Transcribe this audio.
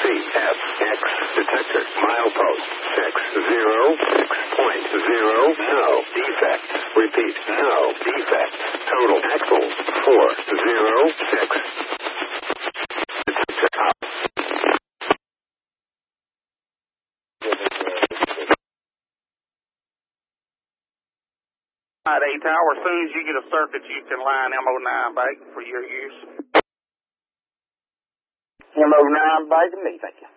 CFX detector. Milepost 606.0. No defects. Repeat. No defects. Total axles 406. Detector up. 8 Tower, as soon as you get a circuit, you can line MO9 back for your use. MO9 back to me, thank you.